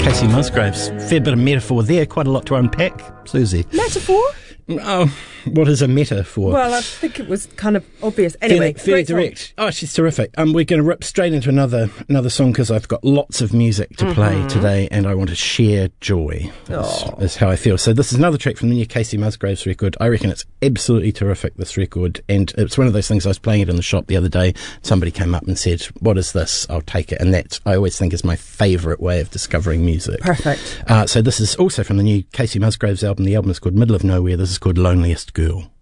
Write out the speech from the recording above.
Casey Musgraves. Fair bit of metaphor there, quite a lot to unpack, Susie. Metaphor? Oh, what is a metaphor? Well, I think it was kind of obvious. Anyway, fairly direct. Oh, she's terrific. We're going to rip straight into another song because I've got lots of music to play today and I want to share joy, is how I feel. So this is another track from the new Casey Musgraves record. I reckon it's absolutely terrific, this record, and it's one of those things. I was playing it in the shop the other day. Somebody came up and said, what is this? I'll take it. And that, I always think, is my favourite way of discovering music. Perfect. So this is also from the new Casey Musgraves album. The album is called Middle of Nowhere. This is called Loneliest Girl.